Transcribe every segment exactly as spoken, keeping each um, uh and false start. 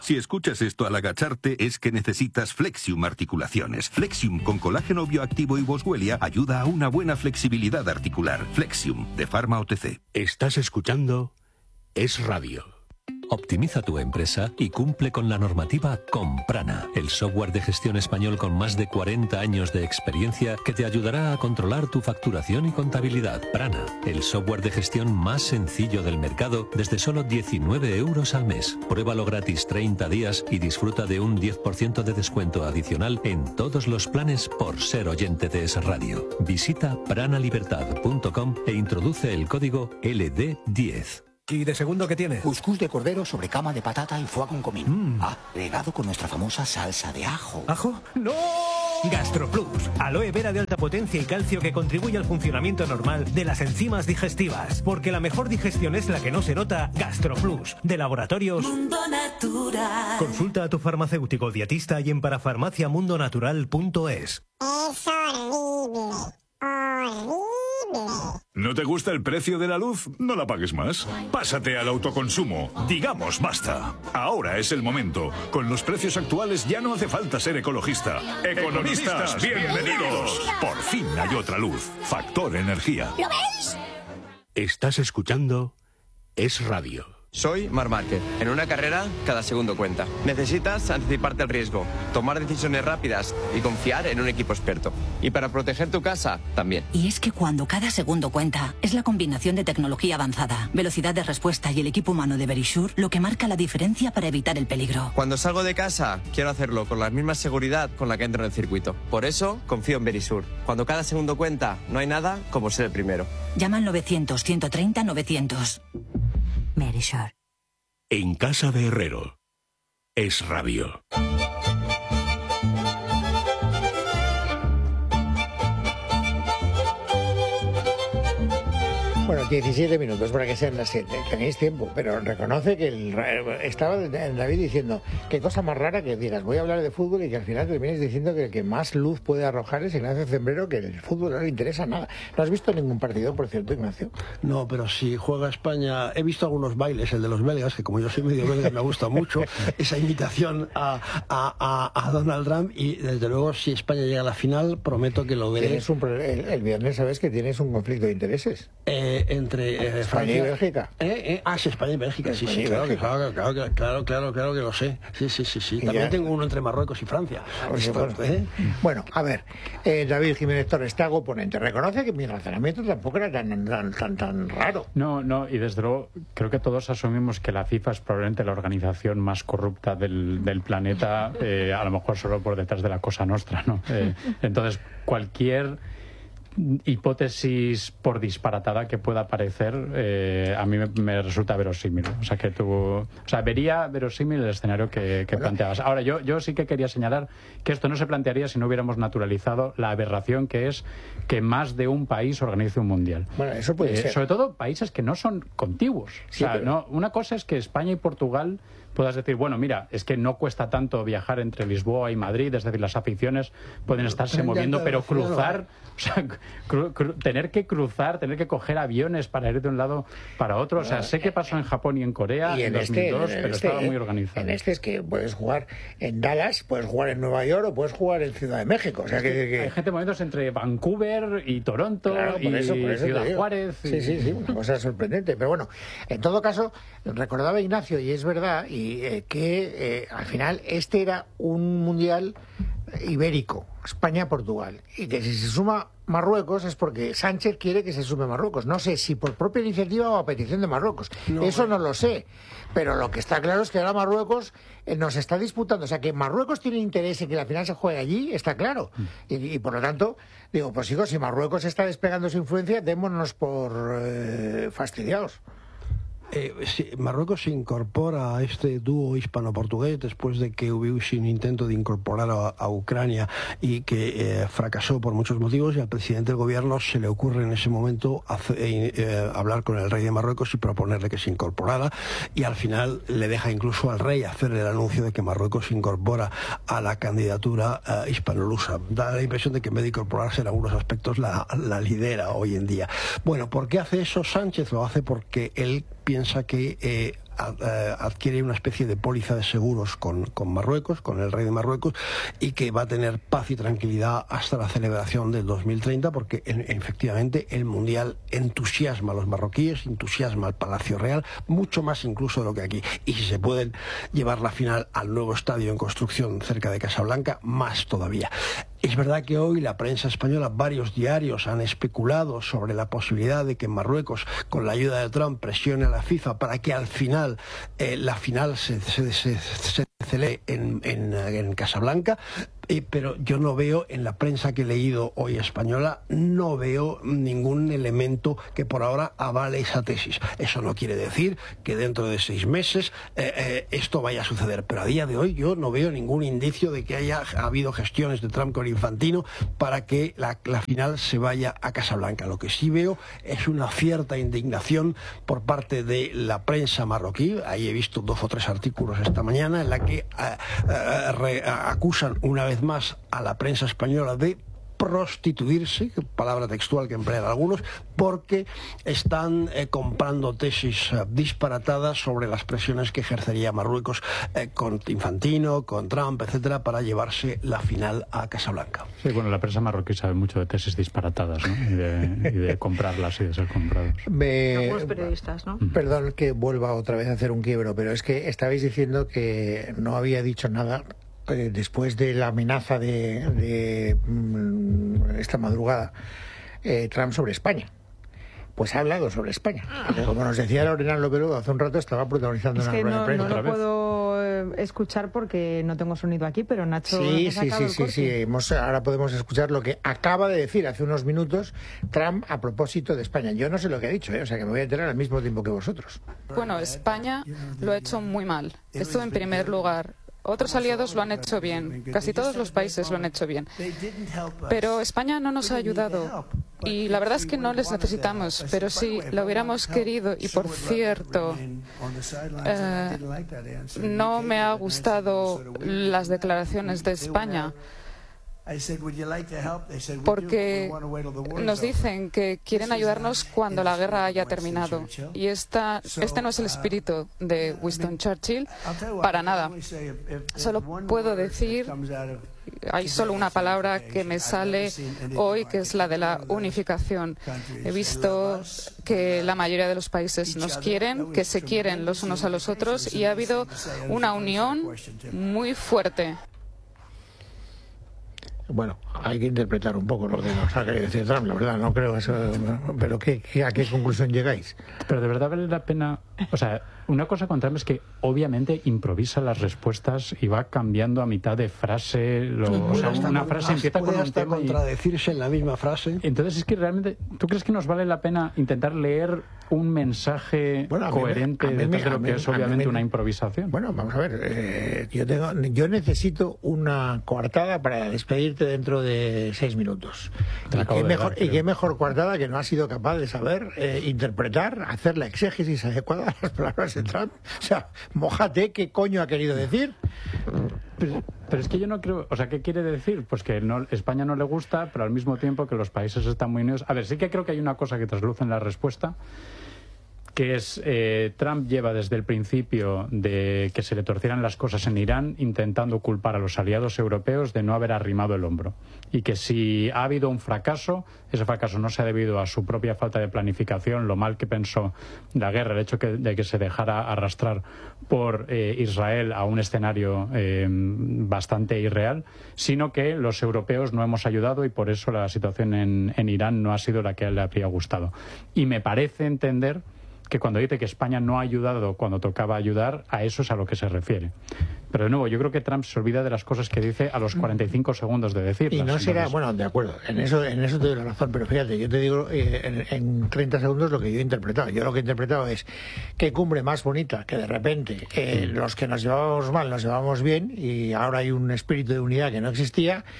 Si escuchas esto al agacharte, es que necesitas Flexium Articulaciones. Flexium con colágeno bioactivo y boswellia ayuda a una buena flexibilidad articular. Flexium, de Pharma O T C. Estás escuchando Es Radio. Optimiza tu empresa y cumple con la normativa con Prana, el software de gestión español con más de cuarenta años de experiencia que te ayudará a controlar tu facturación y contabilidad. Prana, el software de gestión más sencillo del mercado desde solo diecinueve euros al mes. Pruébalo gratis treinta días y disfruta de un diez por ciento de descuento adicional en todos los planes por ser oyente de Es Radio. Visita pranalibertad punto com e introduce el código L D diez. ¿Y de segundo qué tiene? Cuscús de cordero sobre cama de patata y foie con comino. Mm. Agregado con nuestra famosa salsa de ajo. ¿Ajo? ¡No! GastroPlus, aloe vera de alta potencia y calcio que contribuye al funcionamiento normal de las enzimas digestivas. Porque la mejor digestión es la que no se nota. GastroPlus, de Laboratorios Mundo Natural. Consulta a tu farmacéutico dietista y en parafarmacia mundo natural punto es. Es horrible. Horrible. ¿No te gusta el precio de la luz? No la pagues más. Pásate al autoconsumo. Digamos basta. Ahora es el momento. Con los precios actuales ya no hace falta ser ecologista. Economistas, bienvenidos. Por fin hay otra luz. Factor Energía. ¿Lo veis? Estás escuchando Es Radio. Soy Marc Márquez. En una carrera, cada segundo cuenta. Necesitas anticiparte al riesgo, tomar decisiones rápidas y confiar en un equipo experto. Y para proteger tu casa, también. Y es que cuando cada segundo cuenta, es la combinación de tecnología avanzada, velocidad de respuesta y el equipo humano de Verisure lo que marca la diferencia para evitar el peligro. Cuando salgo de casa, quiero hacerlo con la misma seguridad con la que entro en el circuito. Por eso, confío en Verisure. Cuando cada segundo cuenta, no hay nada como ser el primero. Llama al novecientos, ciento treinta, novecientos. Verisure. En casa de Herrero. Es Radio. Bueno, diecisiete minutos para que sean las siete. Tenéis tiempo, pero reconoce que el, estaba David diciendo qué cosa más rara que digas, voy a hablar de fútbol y que al final termines diciendo que el que más luz puede arrojar es Ignacio Zembrero, que el fútbol no le interesa nada. ¿No has visto ningún partido, por cierto, Ignacio? No, pero si juega España, he visto algunos bailes, el de los belgas, que como yo soy medio belga me gusta mucho, esa imitación a, a, a, a Donald Trump, y desde luego si España llega a la final, prometo que lo veré. Tienes un, el, el viernes sabes que tienes un conflicto de intereses. Eh, entre eh, España Francia y Bélgica. Eh, eh, ah, sí, España y Bélgica, sí, España sí, y claro, que, Bélgica. claro, claro, claro, claro, claro, claro que lo sé. Sí, sí, sí, sí. También ya. tengo uno entre Marruecos y Francia. Pues, Esto, bueno, ¿eh? bueno, a ver, eh, David Jiménez Torres, te hago oponente. Reconoce que mi razonamiento tampoco era tan, tan, tan, tan raro. No, no, y desde luego creo que todos asumimos que la FIFA es probablemente la organización más corrupta del, del planeta, eh, a lo mejor solo por detrás de la Cosa Nostra, ¿no? Eh, entonces, cualquier hipótesis, por disparatada que pueda parecer, eh, a mí me, me resulta verosímil. O sea, que tú, o sea, vería verosímil el escenario que, que bueno. planteabas. Ahora, yo, yo sí que quería señalar que esto no se plantearía si no hubiéramos naturalizado la aberración que es que más de un país organice un mundial. Bueno, eso puede eh, ser. Sobre todo países que no son contiguos. Sí, o sea, pero... no, una cosa es que España y Portugal puedas decir, bueno, mira, es que no cuesta tanto viajar entre Lisboa y Madrid, es decir, las aficiones pueden estarse moviendo, pero cruzar, o sea, cru, cru, tener que cruzar, tener que coger aviones para ir de un lado para otro, o sea, sé que pasó en Japón y en Corea y en, en este, dos mil dos, en pero este, estaba muy organizado. En este es que puedes jugar en Dallas, puedes jugar en Nueva York o puedes jugar en Ciudad de México. O sea, que, que... Hay gente moviéndose entre Vancouver y Toronto, claro, y, eso, por eso Ciudad Juárez. Y... Sí, sí, sí, una cosa sorprendente. Pero bueno, en todo caso, recordaba Ignacio, y es verdad, y eh, que Eh, al final este era un mundial ibérico, España-Portugal, y que si se suma Marruecos es porque Sánchez quiere que se sume Marruecos. No sé si por propia iniciativa o a petición de Marruecos, no, eso no lo sé, pero lo que está claro es que ahora Marruecos eh, nos está disputando, o sea que Marruecos tiene interés en que la final se juegue allí, está claro, y, y por lo tanto digo, pues chicos, si Marruecos está despegando su influencia, démonos por eh, fastidiados. Eh, sí, Marruecos se incorpora a este dúo hispano-portugués después de que hubiese un intento de incorporar a, a Ucrania y que eh, fracasó por muchos motivos, y al presidente del gobierno se le ocurre en ese momento hacer, eh, eh, hablar con el rey de Marruecos y proponerle que se incorporara, y al final le deja incluso al rey hacer el anuncio de que Marruecos se incorpora a la candidatura eh, hispano-lusa. Da la impresión de que en vez de incorporarse en algunos aspectos la, la lidera hoy en día. Bueno, ¿por qué hace eso Sánchez? Lo hace porque él piensa que eh, adquiere una especie de póliza de seguros con, con Marruecos, con el rey de Marruecos, y que va a tener paz y tranquilidad hasta la celebración del dos mil treinta, porque en, efectivamente el Mundial entusiasma a los marroquíes, entusiasma al Palacio Real, mucho más incluso de lo que aquí. Y si se pueden llevar la final al nuevo estadio en construcción cerca de Casablanca, más todavía. Es verdad que hoy la prensa española, varios diarios han especulado sobre la posibilidad de que Marruecos, con la ayuda de Trump, presione a la FIFA para que al final eh, la final se, se, se, se celebre en, en, en Casablanca. Eh, pero yo no veo, en la prensa que he leído hoy española, no veo ningún elemento que por ahora avale esa tesis. Eso no quiere decir que dentro de seis meses eh, eh, esto vaya a suceder, pero a día de hoy yo no veo ningún indicio de que haya habido gestiones de Trump con Infantino para que la, la final se vaya a Casablanca. Lo que sí veo es una cierta indignación por parte de la prensa marroquí. Ahí he visto dos o tres artículos esta mañana en la que eh, eh, re, acusan una vez más a la prensa española de prostituirse, palabra textual que emplean algunos, porque están eh, comprando tesis eh, disparatadas sobre las presiones que ejercería Marruecos eh, con Infantino, con Trump, etcétera, para llevarse la final a Casablanca. Sí, bueno, la prensa marroquí sabe mucho de tesis disparatadas, ¿no? Y de, y de comprarlas y de ser comprados. Me... Algunos periodistas, ¿no? Perdón que vuelva otra vez a hacer un quiebro, pero es que estabais diciendo que no había dicho nada eh, después de la amenaza de, de mm, esta madrugada eh, Trump sobre España. Pues ha hablado sobre España. Como nos decía Lorena Lopero, hace un rato estaba protagonizando es una que rueda no, de prensa. no lo puedo escuchar porque no tengo sonido aquí, pero Nacho... Sí, sí, sí, sí, sí. Hemos, ahora podemos escuchar lo que acaba de decir hace unos minutos Trump a propósito de España. Yo no sé lo que ha dicho, ¿eh? O sea que me voy a enterar al mismo tiempo que vosotros. Bueno, España lo ha hecho muy mal. Estuvo en primer lugar. Otros aliados lo han hecho bien. Casi todos los países lo han hecho bien. Pero España no nos ha ayudado. Y la verdad es que no les necesitamos. Pero si lo hubiéramos querido, y por cierto, eh, no me ha gustado las declaraciones de España, porque nos dicen que quieren ayudarnos cuando la guerra haya terminado. Y esta, este no es el espíritu de Winston Churchill para nada. Solo puedo decir, hay solo una palabra que me sale hoy, que es la de la unificación. He visto que la mayoría de los países nos quieren, que se quieren los unos a los otros, y ha habido una unión muy fuerte. Bueno, hay que interpretar un poco lo que nos ha querido decir Trump, la verdad, no creo eso. Pero ¿qué, qué, ¿a qué conclusión llegáis? Pero de verdad vale la pena... O sea, una cosa con Trump es que obviamente improvisa las respuestas y va cambiando a mitad de frase. Lo, o sea, una frase empieza con un tema y... contradecirse en la misma frase. Entonces es que realmente... ¿Tú crees que nos vale la pena intentar leer un mensaje bueno, coherente me, detrás de lo que es obviamente me, una improvisación? Bueno, vamos a ver. Eh, yo, tengo, yo necesito una coartada para despedirte dentro de seis minutos. Y qué, mejor, dar, y qué mejor coartada que no has sido capaz de saber eh, interpretar, hacer la exégesis adecuada a las palabras de Trump. O sea, mójate, ¿qué coño ha querido decir? Pero, pero es que yo no creo... O sea, ¿qué quiere decir? Pues que no, España no le gusta, pero al mismo tiempo que los países están muy unidos. A ver, sí que creo que hay una cosa que trasluce en la respuesta, que es eh, Trump lleva desde el principio de que se le torcieran las cosas en Irán intentando culpar a los aliados europeos de no haber arrimado el hombro, y que si ha habido un fracaso, ese fracaso no se ha debido a su propia falta de planificación, lo mal que pensó la guerra, el hecho que, de que se dejara arrastrar por eh, Israel a un escenario eh, bastante irreal, sino que los europeos no hemos ayudado y por eso la situación en, en Irán no ha sido la que a él le habría gustado. Y me parece entender que cuando dice que España no ha ayudado cuando tocaba ayudar, a eso es a lo que se refiere. Pero de nuevo, yo creo que Trump se olvida de las cosas que dice a los cuarenta y cinco segundos de decirlas. Y no será, Entonces... bueno, de acuerdo, en eso en eso te doy la razón, pero fíjate, yo te digo eh, en, en treinta segundos lo que yo he interpretado. Yo lo que he interpretado es qué cumbre más bonita, que de repente eh, los que nos llevábamos mal nos llevábamos bien y ahora hay un espíritu de unidad que no existía.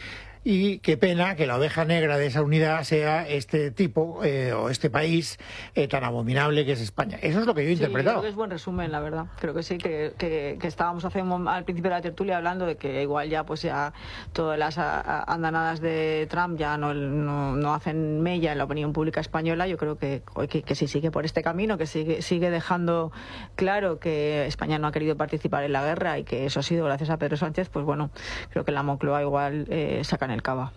y qué pena que la oveja negra de esa unidad sea este tipo eh, o este país eh, tan abominable que es España. Eso es lo que yo he sí, interpretado. Creo que es buen resumen, la verdad. Creo que sí, que, que, que estábamos hace un, al principio de la tertulia hablando de que igual ya pues ya todas las a, a, andanadas de Trump ya no, no, no hacen mella en la opinión pública española. Yo creo que, que, que si sigue por este camino, que sigue, sigue dejando claro que España no ha querido participar en la guerra y que eso ha sido gracias a Pedro Sánchez, pues bueno, creo que la Moncloa igual eh, sacan el cava.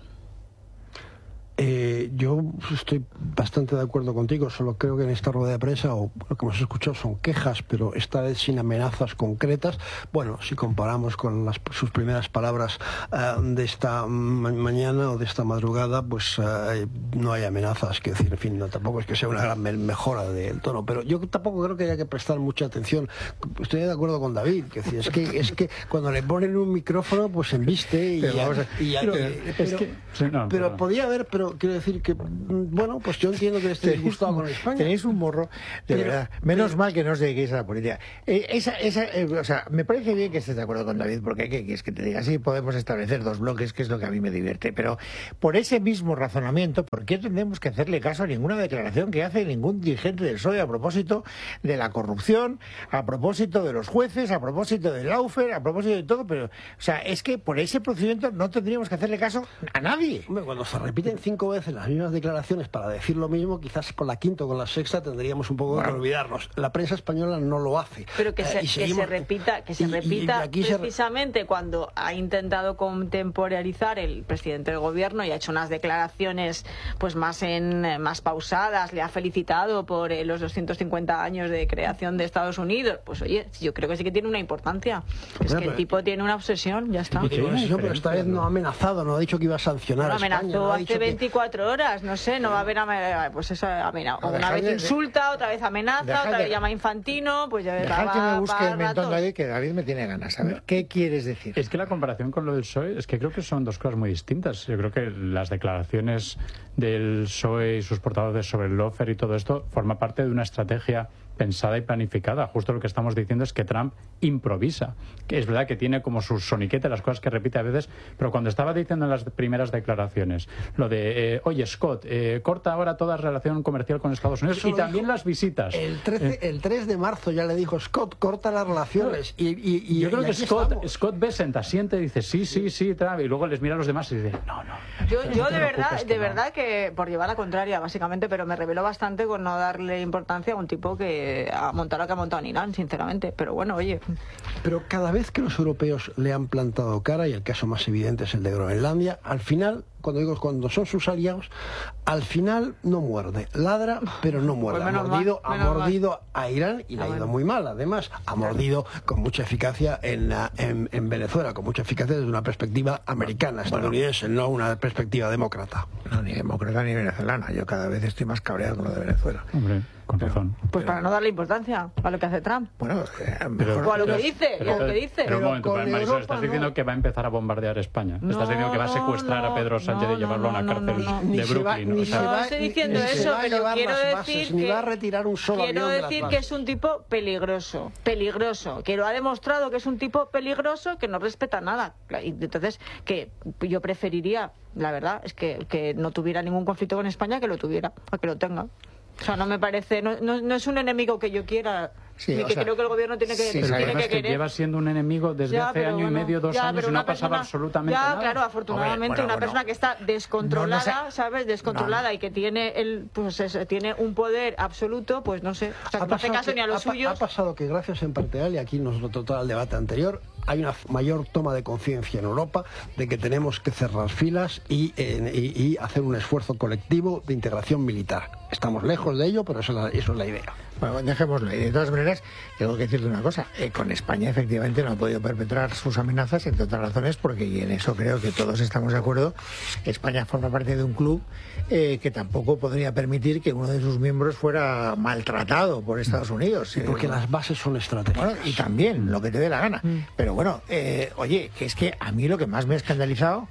Eh, yo estoy bastante de acuerdo contigo, solo creo que en esta rueda de prensa o lo que hemos escuchado son quejas, pero esta vez sin amenazas concretas. Bueno, si comparamos con las, sus primeras palabras uh, de esta ma mañana o de esta madrugada, pues uh, no hay amenazas, que decir, en fin, no, tampoco es que sea una gran me mejora del tono, pero yo tampoco creo que haya que prestar mucha atención. Estoy de acuerdo con David, que decir, es que es que cuando le ponen un micrófono, pues embiste y, ya, y ya, pero, pero, es que, sí, no, pero podía haber, pero quiero decir que, bueno, pues yo entiendo que estéis disgustado con España. Tenéis un morro, de pero, verdad. Menos pero, mal que no os dediquéis a la política. Eh, esa, esa, eh, o sea, me parece bien que estés de acuerdo con David, porque ¿qué quieres que te diga? Sí, podemos establecer dos bloques, que es lo que a mí me divierte. Pero por ese mismo razonamiento, ¿por qué tendremos que hacerle caso a ninguna declaración que hace ningún dirigente del P S O E a propósito de la corrupción, a propósito de los jueces, a propósito del Laufer, a propósito de todo? Pero, o sea, es que por ese procedimiento no tendríamos que hacerle caso a nadie. Hombre, cuando se repiten cinco veces las mismas declaraciones para decir lo mismo, quizás con la quinta o con la sexta tendríamos un poco bueno. que olvidarnos. La prensa española no lo hace. Pero que se, eh, seguimos... que se repita, que se y, repita y precisamente se... cuando ha intentado contemporaneizar el presidente del gobierno y ha hecho unas declaraciones pues más en más pausadas, le ha felicitado por eh, los doscientos cincuenta años de creación de Estados Unidos. Pues oye, yo creo que sí que tiene una importancia. Es bueno, que el tipo tiene una obsesión, ya está. Tiene una obsesión, pero esta vez no ha amenazado, no ha dicho que iba a sancionar no, a España. Amenazó no ha hace veinticuatro horas, no sé, no va a haber amenaza, pues eso, amenaza. Una vez insulta, otra vez amenaza, otra vez llama infantino, pues ya dejar que me busque el mentón David, que David me tiene ganas. A ver, ¿qué quieres decir? Es que la comparación con lo del P S O E, es que creo que son dos cosas muy distintas. Yo creo que las declaraciones del P S O E y sus portavoces sobre el Laufer y todo esto forma parte de una estrategia pensada y planificada. Justo lo que estamos diciendo es que Trump improvisa. Que es verdad que tiene como sus soniquetes, las cosas que repite a veces, pero cuando estaba diciendo en las primeras declaraciones lo de, eh, oye, Scott, eh, corta ahora toda relación comercial con Estados Unidos y también las visitas. El, trece, eh, el tres de marzo ya le dijo, Scott, corta las relaciones. Y, y, y, yo creo y que Scott, estamos. Scott Bessent asiente y dice, sí, sí, sí, Trump, y luego les mira a los demás y dice, no, no. Yo, yo no de verdad, de no. verdad que, por llevar la contraria, básicamente, pero me reveló bastante con no darle importancia a un tipo que ha montado lo que ha montado en Irán, sinceramente. Pero bueno, oye. Pero cada vez que los europeos le han plantado cara, y el caso más evidente es el de Groenlandia, al final, cuando digo cuando son sus aliados, al final no muerde, ladra, pero no muerde. Pues ha mordido, mal, ha mordido mal. a Irán y le ha ido muy mal. Además, ha mordido con mucha eficacia en, la, en, en Venezuela, con mucha eficacia desde una perspectiva americana, estadounidense, bueno, no una perspectiva demócrata. No, ni demócrata ni venezolana. Yo cada vez estoy más cabreado con lo de Venezuela. Hombre, con razón. Pues para no darle importancia a lo que hace Trump. Bueno, eh, mejor, o a lo que dice, pero, y a lo que dice. Pero, pero un momento, Marisol, Europa, estás diciendo no. que va a empezar a bombardear España. No, estás diciendo que va a secuestrar no, a Pedro Sánchez no, y llevarlo no, a una cárcel no, no, de Brooklyn. Va, o sea, no estoy diciendo eso, pero quiero decir bases, que va a retirar un solo quiero decir de que es un tipo peligroso, peligroso, que lo ha demostrado que es un tipo peligroso, que no respeta nada. Y entonces, que yo preferiría, la verdad, es que, que no tuviera ningún conflicto con España, que lo tuviera, a que lo tenga. O sea, no me parece, no, no, no es un enemigo que yo quiera, sí, ni que sea, creo que el gobierno tiene que, sí, tiene que, que querer. Lleva siendo un enemigo desde ya, hace año bueno, y medio, dos ya, años y no ha pasado persona, absolutamente ya, nada. Ya, claro, afortunadamente Hombre, bueno, una bueno. persona que está descontrolada, no, no sé. ¿sabes? Descontrolada no. y que tiene el, pues es, tiene un poder absoluto, pues no sé, o sea, que no hace caso que, ni a los ha, suyos. Ha pasado que gracias en parte a él, y aquí nos lo trató el debate anterior, hay una mayor toma de conciencia en Europa de que tenemos que cerrar filas y, eh, y, y hacer un esfuerzo colectivo de integración militar. Estamos lejos de ello, pero eso es la, eso es la idea. Bueno, dejémoslo. Y de todas maneras, tengo que decirte una cosa. Eh, con España, efectivamente, no ha podido perpetrar sus amenazas, entre otras razones, porque, y en eso creo que todos estamos de acuerdo, España forma parte de un club eh, que tampoco podría permitir que uno de sus miembros fuera maltratado por Estados Unidos. Sí, porque eh, las bases son estratégicas. Bueno, y también, lo que te dé la gana. Mm. Pero bueno, eh, oye, que es que a mí lo que más me ha escandalizado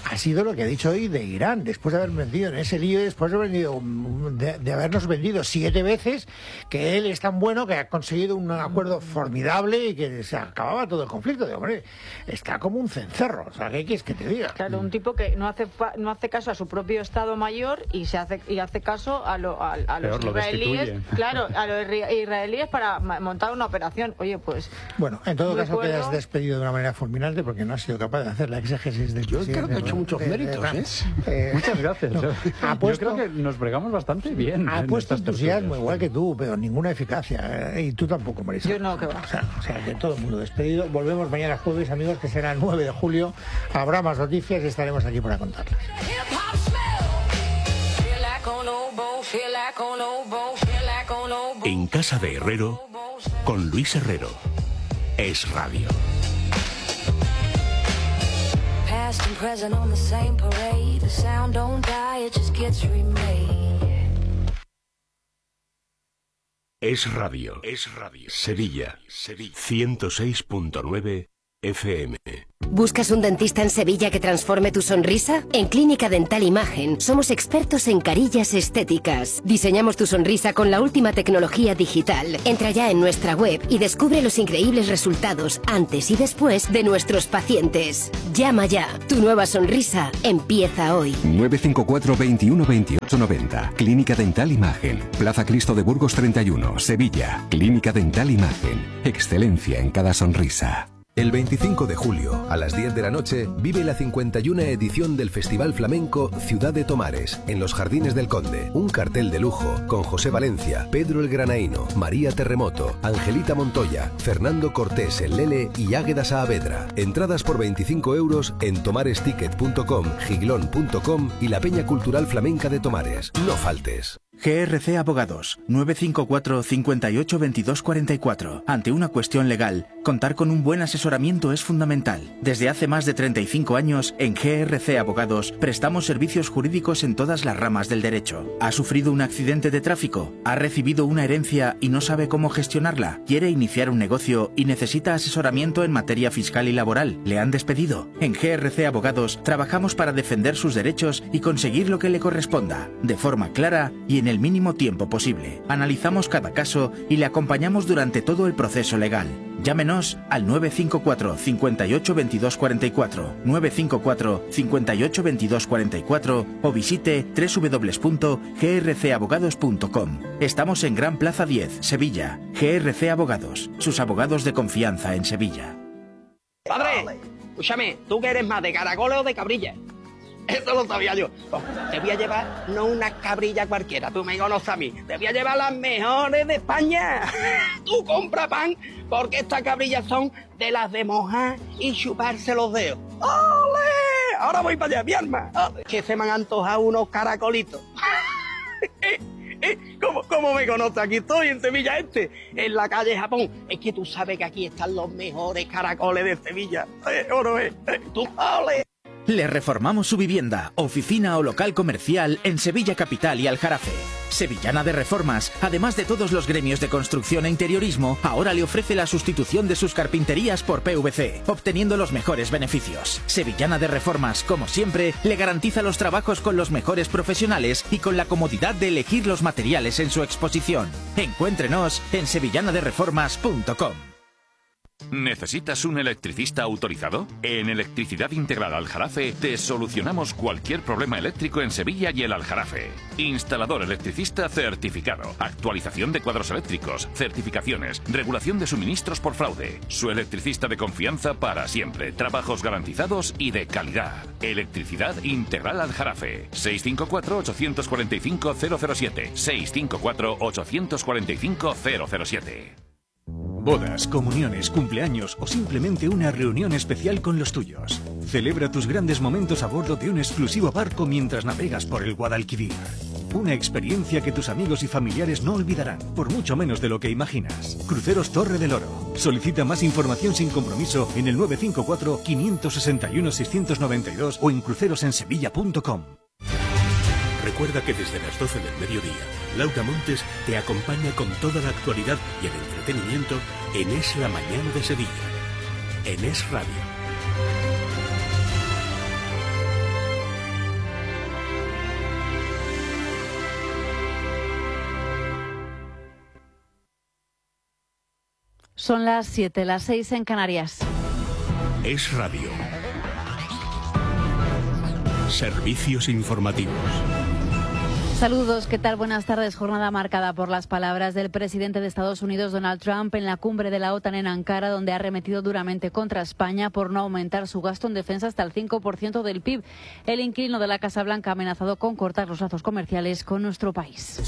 ha sido lo que ha dicho hoy de Irán, después de haber vendido en ese lío, después de, haber vendido, de, de habernos vendido siete veces, que él es tan bueno que ha conseguido un acuerdo formidable y que se acababa todo el conflicto. De hombre, está como un cencerro, o sea, ¿qué quieres que te diga? Claro, un tipo que no hace no hace caso a su propio Estado Mayor y se hace y hace caso a, lo, a, a los Peor, israelíes, lo claro, a los israelíes para montar una operación. Oye, pues bueno, en todo caso recuerdo... quedas despedido de una manera fulminante porque no has sido capaz de hacer la exégesis del Yo creo que ha hecho muchos de, méritos, de, de, ¿eh? Muchas gracias. No, yo, puesto, yo creo que nos bregamos bastante bien. Ha puesto entusiasmo igual que tú, pero ninguna eficacia. ¿eh? Y tú tampoco, Marisa. Yo no, que va. O sea, o sea, que todo el mundo despedido. Volvemos mañana jueves, amigos, que será el nueve de julio. Habrá más noticias y estaremos aquí para contarlas. En casa de Herrero, con Luis Herrero. Es Radio. Past and present on the same parade. The sound don't die, it just gets remade. Es Radio. Es Radio. Sevilla. Sevilla. ciento seis punto nueve F M. ¿Buscas un dentista en Sevilla que transforme tu sonrisa? En Clínica Dental Imagen somos expertos en carillas estéticas. Diseñamos tu sonrisa con la última tecnología digital. Entra ya en nuestra web y descubre los increíbles resultados antes y después de nuestros pacientes. Llama ya. Tu nueva sonrisa empieza hoy. nueve cinco cuatro, veintiuno, veintiocho, noventa. Clínica Dental Imagen. Plaza Cristo de Burgos treinta y uno, Sevilla. Clínica Dental Imagen. Excelencia en cada sonrisa. El veinticinco de julio, a las diez de la noche, vive la cincuenta y una edición del Festival Flamenco Ciudad de Tomares, en los Jardines del Conde. Un cartel de lujo con José Valencia, Pedro el Granaíno, María Terremoto, Angelita Montoya, Fernando Cortés el Lele y Águeda Saavedra. Entradas por veinticinco euros en tomaresticket punto com, giglón punto com y la Peña Cultural Flamenca de Tomares. No faltes. G R C Abogados, nueve cinco cuatro, cincuenta y ocho, veintidós, cuarenta y cuatro. Ante una cuestión legal, contar con un buen asesoramiento es fundamental. Desde hace más de treinta y cinco años, en G R C Abogados, prestamos servicios jurídicos en todas las ramas del derecho. ¿Ha sufrido un accidente de tráfico? ¿Ha recibido una herencia y no sabe cómo gestionarla? ¿Quiere iniciar un negocio y necesita asesoramiento en materia fiscal y laboral? ¿Le han despedido? En G R C Abogados, trabajamos para defender sus derechos y conseguir lo que le corresponda, de forma clara y en el mínimo tiempo posible. Analizamos cada caso y le acompañamos durante todo el proceso legal. Llámenos al nueve cinco cuatro, cincuenta y ocho, veintidós, cuarenta y cuatro, nueve cinco cuatro, cincuenta y ocho, veintidós, cuarenta y cuatro o visite doble u doble u doble u punto g r c abogados punto com. Estamos en Gran Plaza diez, Sevilla. G R C Abogados, sus abogados de confianza en Sevilla. Padre, escúchame, ¿tú que eres más de caracoles o de cabrilla? Eso lo sabía yo. Te voy a llevar no una cabrilla cualquiera, tú me conoces a mí. Te voy a llevar las mejores de España. Tú compra pan, porque estas cabrillas son de las de mojar y chuparse los dedos. ¡Ole! Ahora voy para allá, mi alma. Que se me han antojado unos caracolitos. ¿Cómo, ¿Cómo me conoces? Aquí estoy en Sevilla Este, en la calle Japón. Es que tú sabes que aquí están los mejores caracoles de Sevilla. Eh, ¿O no es? Eh, tú, ¡ole! Le reformamos su vivienda, oficina o local comercial en Sevilla Capital y Aljarafe. Sevillana de Reformas, además de todos los gremios de construcción e interiorismo, ahora le ofrece la sustitución de sus carpinterías por P V C, obteniendo los mejores beneficios. Sevillana de Reformas, como siempre, le garantiza los trabajos con los mejores profesionales y con la comodidad de elegir los materiales en su exposición. Encuéntrenos en sevillana de reformas punto com. ¿Necesitas un electricista autorizado? En Electricidad Integral Aljarafe te solucionamos cualquier problema eléctrico en Sevilla y el Aljarafe. Instalador electricista certificado, actualización de cuadros eléctricos, certificaciones, regulación de suministros por fraude. Su electricista de confianza para siempre, trabajos garantizados y de calidad. Electricidad Integral Aljarafe. seis cinco cuatro, ocho cuatro cinco, cero cero siete. seis cinco cuatro, ocho cuatro cinco, cero cero siete. Bodas, comuniones, cumpleaños o simplemente una reunión especial con los tuyos. Celebra tus grandes momentos a bordo de un exclusivo barco mientras navegas por el Guadalquivir. Una experiencia que tus amigos y familiares no olvidarán, por mucho menos de lo que imaginas. Cruceros Torre del Oro. Solicita más información sin compromiso en el nueve cinco cuatro, cinco seis uno, seis nueve dos o en crucerosensevilla punto com. Recuerda que desde las doce del mediodía, Laura Montes te acompaña con toda la actualidad y el entretenimiento en Es la Mañana de Sevilla, en Es Radio. Son las siete, las seis en Canarias. Es Radio. Servicios informativos. Saludos, ¿qué tal? Buenas tardes. Jornada marcada por las palabras del presidente de Estados Unidos, Donald Trump, en la cumbre de la OTAN en Ankara, donde ha arremetido duramente contra España por no aumentar su gasto en defensa hasta el cinco por ciento del P I B. El inquilino de la Casa Blanca ha amenazado con cortar los lazos comerciales con nuestro país.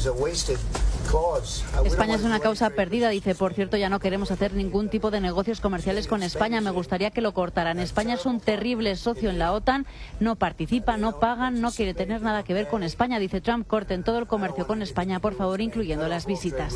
España es una causa perdida, dice. Por cierto, ya no queremos hacer ningún tipo de negocios comerciales con España. Me gustaría que lo cortaran. España es un terrible socio en la OTAN. No participa, no pagan, no quiere tener nada que ver con España, dice Trump. Corten todo el comercio con España, por favor, incluyendo las visitas.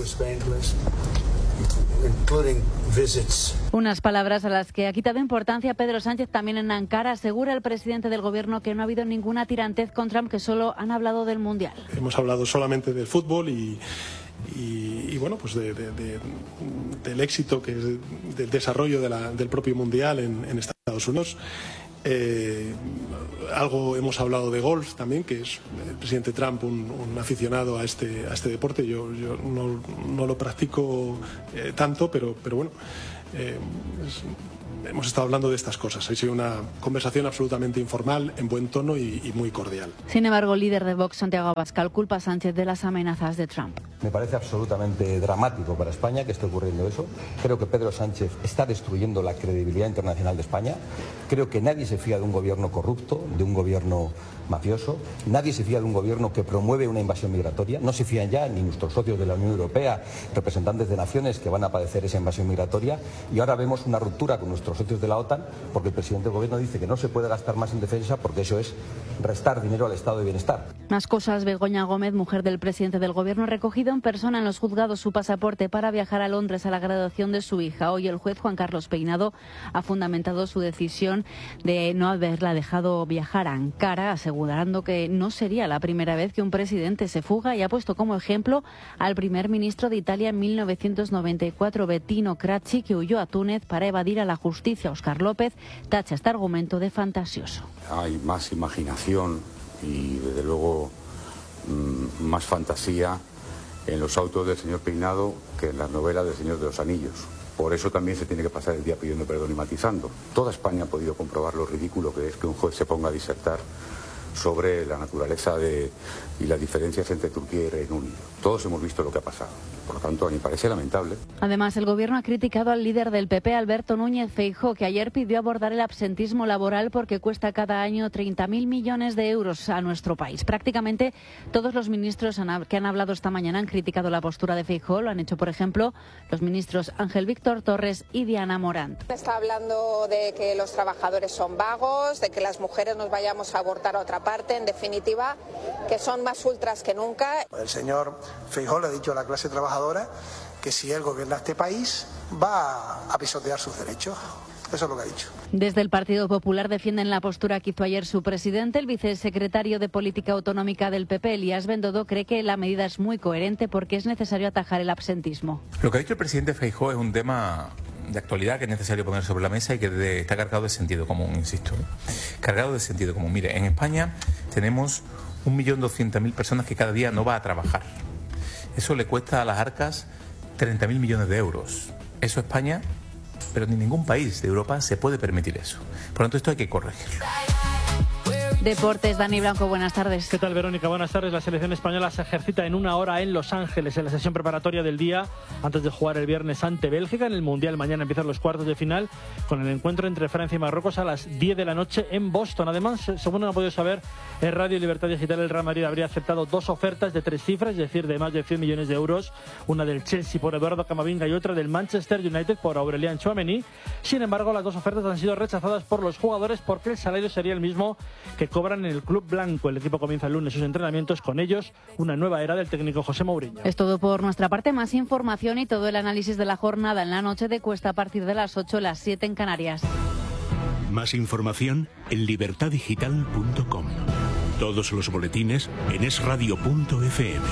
Unas palabras a las que ha quitado importancia Pedro Sánchez también en Ankara. Asegura el presidente del gobierno que no ha habido ninguna tirantez con Trump, que solo han hablado del Mundial. Hemos hablado solamente del fútbol y, y, y bueno, pues de, de, de, del éxito, que es del desarrollo de la, del propio Mundial en, en Estados Unidos. Eh, algo hemos hablado de golf también, que es el presidente Trump un, un aficionado a este a este deporte. Yo, yo no, no lo practico eh, tanto, pero, pero bueno, eh, es, hemos estado hablando de estas cosas. Ha sido una conversación absolutamente informal, en buen tono y, y muy cordial. Sin embargo, el líder de Vox, Santiago Abascal, culpa a Sánchez de las amenazas de Trump. Me parece absolutamente dramático para España que esté ocurriendo eso. Creo que Pedro Sánchez está destruyendo la credibilidad internacional de España. Creo que nadie se fía de un gobierno corrupto, de un gobierno mafioso. Nadie se fía de un gobierno que promueve una invasión migratoria. No se fían ya ni nuestros socios de la Unión Europea, representantes de naciones que van a padecer esa invasión migratoria. Y ahora vemos una ruptura con nuestros socios de la OTAN porque el presidente del gobierno dice que no se puede gastar más en defensa porque eso es restar dinero al estado de bienestar. Más cosas. Begoña Gómez, mujer del presidente del gobierno, ha recogido en persona en los juzgados su pasaporte para viajar a Londres a la graduación de su hija. Hoy el juez Juan Carlos Peinado ha fundamentado su decisión de no haberla dejado viajar a Ankara, asegurando que no sería la primera vez que un presidente se fuga, y ha puesto como ejemplo al primer ministro de Italia en mil novecientos noventa y cuatro, Bettino Craxi, que huyó a Túnez para evadir a la justicia. Óscar López tacha este argumento de fantasioso. Hay más imaginación y, desde luego, más fantasía en los autos del señor Peinado que en las novelas del Señor de los Anillos. Por eso también se tiene que pasar el día pidiendo perdón y matizando. Toda España ha podido comprobar lo ridículo que es que un juez se ponga a disertar sobre la naturaleza de, y las diferencias entre Turquía y Reino Unido. Todos hemos visto lo que ha pasado. Por lo tanto, a mí me parece lamentable. Además, el gobierno ha criticado al líder del P P, Alberto Núñez Feijóo, que ayer pidió abordar el absentismo laboral porque cuesta cada año treinta mil millones de euros a nuestro país. Prácticamente todos los ministros que han hablado esta mañana han criticado la postura de Feijóo. Lo han hecho, por ejemplo, los ministros Ángel Víctor Torres y Diana Morant. Está hablando de que los trabajadores son vagos, de que las mujeres nos vayamos a abortar a otra parte, en definitiva, que son más ultras que nunca. El señor Feijóo le ha dicho a la clase trabajadora que si él gobierna este país va a pisotear sus derechos. Eso es lo que ha dicho. Desde el Partido Popular defienden la postura que hizo ayer su presidente. El vicesecretario de Política Autonómica del P P, Elías Bendodo, cree que la medida es muy coherente porque es necesario atajar el absentismo. Lo que ha dicho el presidente Feijóo es un tema de actualidad que es necesario poner sobre la mesa y que de, está cargado de sentido común, insisto. Cargado de sentido común. Mire, en España tenemos un millón doscientas mil personas que cada día no va a trabajar. Eso le cuesta a las arcas treinta mil millones de euros. Eso España, pero ni ningún país de Europa se puede permitir eso. Por lo tanto, esto hay que corregirlo. Deportes, Dani Blanco, buenas tardes. ¿Qué tal, Verónica? Buenas tardes. La selección española se ejercita en una hora en Los Ángeles, en la sesión preparatoria del día, antes de jugar el viernes ante Bélgica en el Mundial. Mañana empiezan los cuartos de final con el encuentro entre Francia y Marruecos a las diez de la noche en Boston. Además, según no ha podido saber, en Radio Libertad Digital, el Real Madrid habría aceptado dos ofertas de tres cifras, es decir, de más de cien millones de euros. Una del Chelsea por Eduardo Camavinga y otra del Manchester United por Aurelian Tchouaméni. Sin embargo, las dos ofertas han sido rechazadas por los jugadores porque el salario sería el mismo que cobran en el club blanco. El equipo comienza el lunes sus entrenamientos, con ellos una nueva era del técnico José Mourinho. Es todo por nuestra parte. Más información y todo el análisis de la jornada en la noche de Cuesta a partir de las ocho, las siete en Canarias. Más información en libertad digital punto com. Todos los boletines en es radio punto f m.